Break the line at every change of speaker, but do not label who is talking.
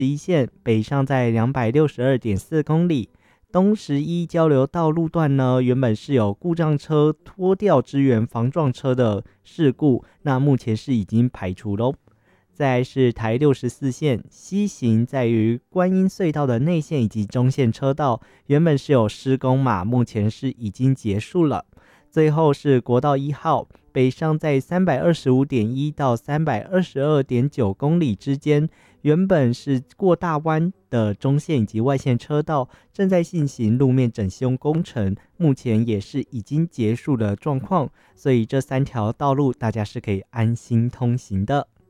一线北上在262.4公里。东11交流道路段呢，原本是有故障车拖吊支援防撞车的事故，那目前是已经排除咯。再来是台64线西行，在于观音隧道的内线以及中线车道，原本是有施工嘛，目前是已经结束了。最后是国道1号，北上在325.1到322.9公里之间，原本是过大湾的中线以及外线车道正在进行路面整修工程，目前也是已经结束的状况，所以这3条道路大家是可以安心通行的。